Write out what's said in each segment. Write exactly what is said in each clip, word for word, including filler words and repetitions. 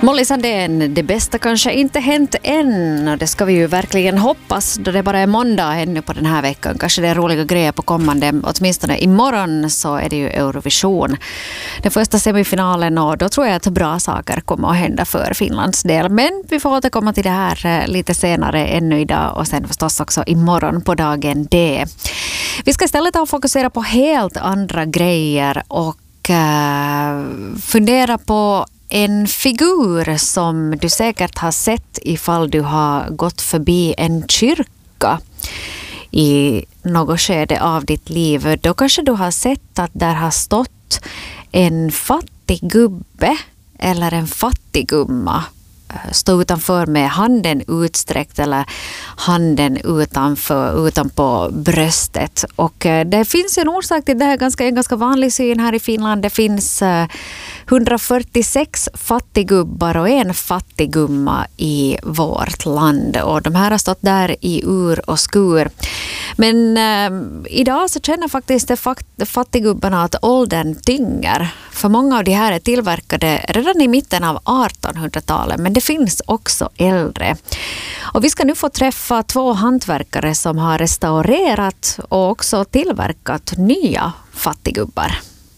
Molly Sandén, det bästa kanske inte hänt än, och det ska vi ju verkligen hoppas då det bara är måndag ännu på den här veckan. Kanske det är roliga grejer på kommande, åtminstone imorgon så är det ju Eurovision. Den första semifinalen, och då tror jag att bra saker kommer att hända för Finlands del. Men vi får återkomma till det här lite senare ännu idag och sen förstås också imorgon på dagen D. Vi ska istället ta och fokusera på helt andra grejer och uh, fundera på en figur som du säkert har sett ifall du har gått förbi en kyrka i något skede av ditt liv. Då kanske du har sett att där har stått en fattig gubbe eller en fattiggumma stå utanför med handen utsträckt eller handen utanför, utanpå bröstet. Och det finns en orsak till det här, ganska, en ganska vanlig syn här i Finland. Det finns hundrafyrtiosex fattiggubbar och en fattiggumma i vårt land. Och de här har stått där i ur och skur. Men eh, idag så känner faktiskt de fakt- fattiggubbarna att åldern tynger. För många av de här är tillverkade redan i mitten av artonhundratalet, men det finns också äldre. Och vi ska nu få träffa två hantverkare som har restaurerat och också tillverkat nya fattiggubbar.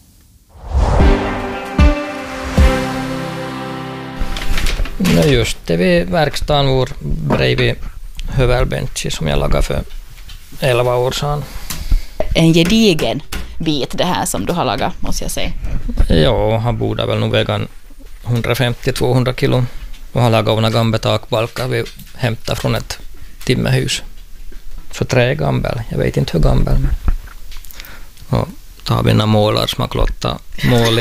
Ja, just det, vid verkstaden vår bredvid höverbench som jag lagade för elva år sedan. En gedigen bit det här som du har lagat, måste jag säga. Ja, han borde väl nog väga hundrafemtio till tvåhundra kilo och har lagat några gamla takbalkar vi hämtar från ett timmerhus. Så trä är gammal, jag vet inte hur gammal. Men. Och då har vi några målar som har klottat mål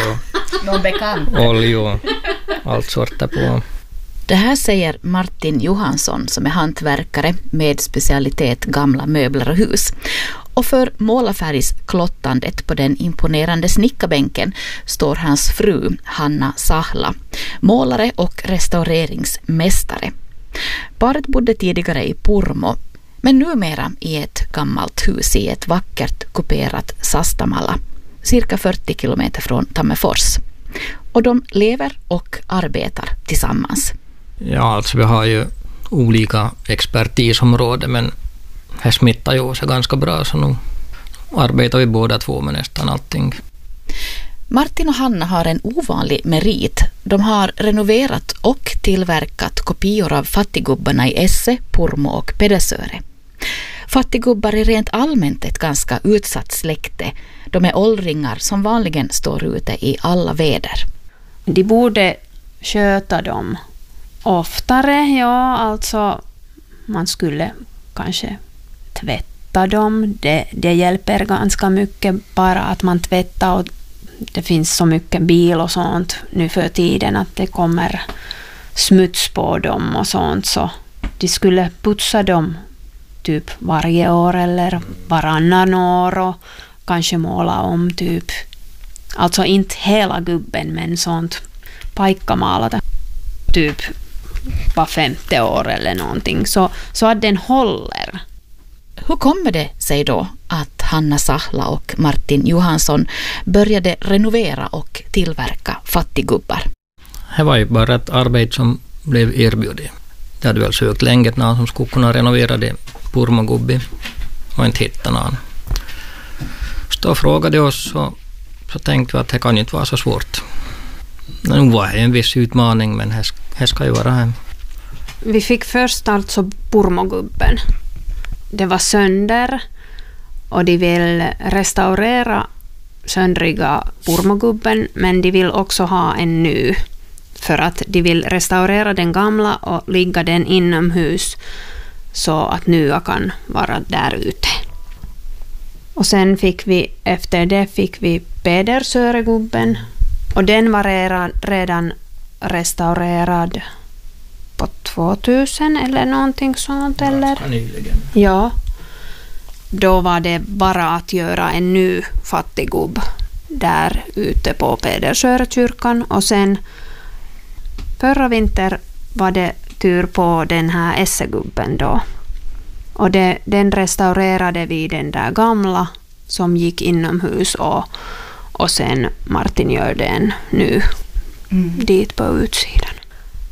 och olja och allt sorter på. Det här säger Martin Johansson som är hantverkare med specialitet gamla möbler och hus. Och för målarfärgsklottandet på den imponerande snickarbänken står hans fru Hanna Sahla, målare och restaureringsmästare. Paret bodde tidigare i Purmo, men numera i ett gammalt hus i ett vackert kuperat Sastamala, cirka fyrtio kilometer från Tammerfors. Och de lever och arbetar tillsammans. Ja, alltså vi har ju olika expertisområden, men här smittar ju sig ganska bra, så nu arbetar vi båda två med nästan allting. Martin och Hanna har en ovanlig merit. De har renoverat och tillverkat kopior av fattiggubbarna i Esse, Purmo och Pedersöre. Fattiggubbar är rent allmänt ett ganska utsatt släkte. De är åldringar som vanligen står ute i alla väder. De borde sköta dem oftare, ja, alltså man skulle kanske tvätta dem. Det, det hjälper ganska mycket bara att man tvättar, och det finns så mycket bil och sånt nu för tiden att det kommer smuts på dem och sånt, så de skulle putsa dem typ varje år eller varannan år och kanske måla om typ, alltså inte hela gubben men sånt paikkamalata typ var femte år eller någonting, så, så att den håller. Hur kommer det sig då att Hanna Sahla och Martin Johansson började renovera och tillverka fattiggubbar? Det var ju bara ett arbete som blev erbjudet. Det hade väl sökt länge någon som skulle kunna renovera det Purmo-gubbi och inte hitta någon. Så då frågade oss och så tänkte vi att det kan inte vara så svårt. Nu var det en viss utmaning, men det ska ju vara här. Vi fick först alltså Purmo-gubben. Det var sönder och de vill restaurera söndriga Purmo-gubben, men de vill också ha en ny för att de vill restaurera den gamla och ligga den inomhus så att nya kan vara där ute. Och sen fick vi, efter det fick vi Pedersöregubben, och den var redan restaurerad på tvåtusen eller någonting sånt. Eller? Ja. Då var det bara att göra en ny fattiggubb där ute på Pedersörekyrkan, och sen förra vinter var det tur på den här Essegubben då. Och det, den restaurerade vi den där gamla som gick inomhus, och, och sen Martin gör den nu mm. dit på utsidan.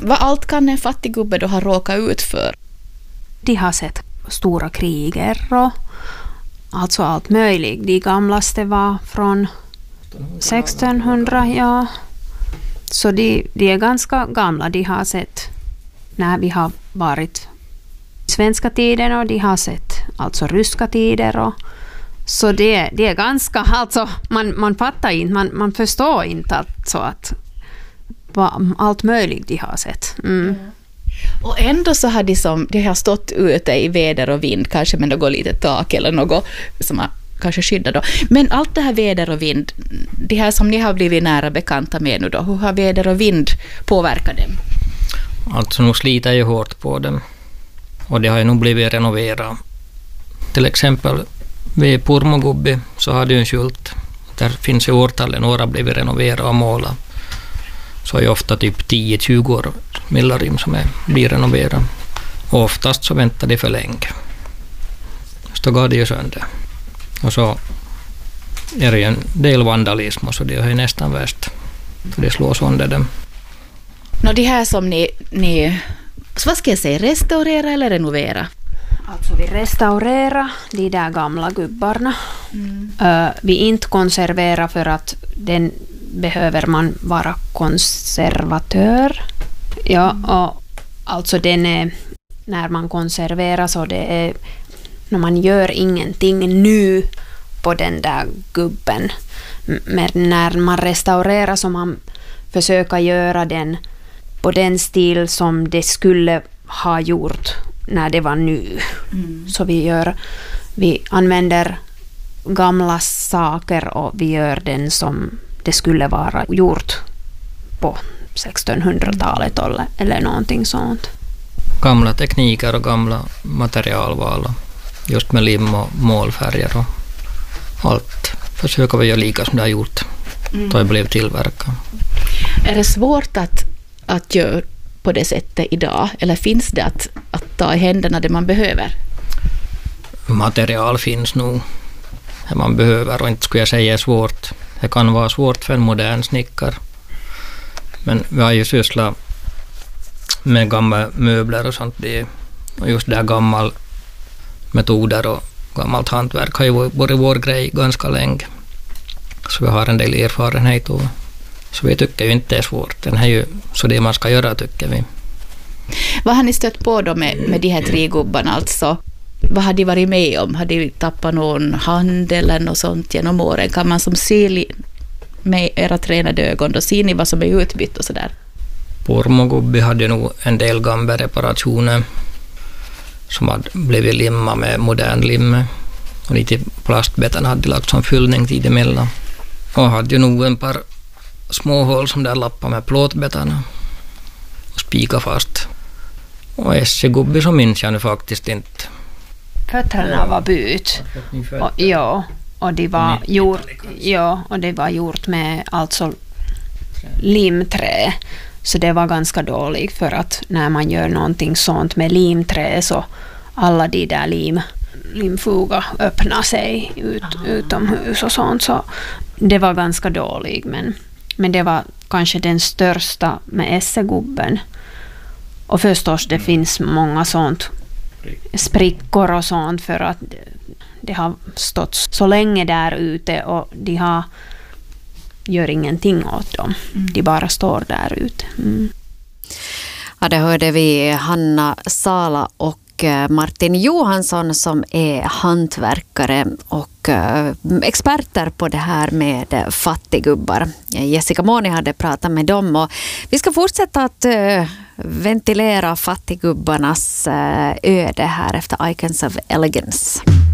Vad allt kan en fattiggubbe då ha råkat ut för? De har sett stora kriger och alltså allt möjligt. De gamlaste var från sextonhundra, ja. Så de, de är ganska gamla. De har sett när vi har varit svenska tiden och de har sett alltså ryska tider. Och, så det, det är ganska, alltså man, man fattar inte, man, man förstår inte alltså att vad, allt möjligt de har sett. Mm. Mm. Och ändå så har de, som, de har stått ute i väder och vind, kanske med något litet tak eller något som har kanske skyddat då. Men allt det här väder och vind, det här som ni har blivit nära bekanta med nu då, hur har väder och vind påverkat dem? Alltså nu sliter ju hårt på dem. Och det har ju nog blivit renoverat. Till exempel vid Purmogubbi så har det ju en skylt. Där finns ju årtallen, några har blivit renoverat och målat. Så är ju ofta typ tio till tjugo år Millarim som är, blir renoverat. Och oftast så väntar de för länge. Så går det ju sönder. Och så är det ju en del vandalism och så det är ju nästan värst. För det slår sönder dem. Nå, det här som ni, ni så vad ska jag säga, restaurera eller renovera? Alltså vi restaurerar de där gamla gubbarna. Mm. Uh, vi inte konserverar för att den behöver man vara konservatör. Ja, mm. och alltså den är, när man konserverar så det är när man gör ingenting nu på den där gubben. Men när man restaurerar så man försöker göra den på den stil som det skulle ha gjort när det var nu. Mm. Så vi gör, vi använder gamla saker och vi gör den som det skulle vara gjort på sextonhundratalet eller, eller någonting sånt. Gamla tekniker och gamla materialval, just med lim och målfärger och allt. Försöker vi göra lika som det har gjort. Mm. Då det blev tillverkat. Är det svårt att, att göra på det sättet idag? Eller finns det att, att ta i händerna det man behöver? Material finns nog. Det man behöver och inte skulle jag säga är svårt. Det kan vara svårt för en modern snickare. Men vi har ju sysslat med gamla möbler och sånt. Det, och just det här gamla metoder och gammalt hantverk har ju varit vår grej ganska länge. Så vi har en del erfarenhet och så vi tycker ju inte det är svårt. Den är ju så det man ska göra tycker vi. Vad har ni stött på då med, med de här tre gubbarna alltså? Vad har de varit med om? Har de tappat någon hand eller något sånt genom åren? Kan man som se med era tränade ögon då ser ni vad som är utbytt och sådär? Purmogubbi hade nog en del gamla reparationer som hade blivit limma med modern limme. Och lite plastbetan hade lagt som fyllning tid emellan. Och hade ju nog en par små hål som där lappar med plåtbetarna och spika fast. Och Essigubbi så minns jag nu faktiskt inte. Fötterna var byt. Och, ja, och det var gjort, ja, och det var gjort med alltså limträ. Så det var ganska dåligt för att när man gör någonting sånt med limträ så alla de där lim, limfuga öppnar sig ut, utomhus och sånt. Så det var ganska dåligt men, men det var kanske den största med Essigubben. Och förstås det finns många sånt sprickor och sånt för att det har stått så länge där ute och de har gör ingenting åt dem. Mm. De bara står där ute. Mm. Ja, det hörde vi Hanna Sala och Martin Johansson som är hantverkare och experter på det här med fattigubbar. Jessica Moni hade pratat med dem och vi ska fortsätta att ventilera fattigubbarnas öde här efter Icons of Elegance.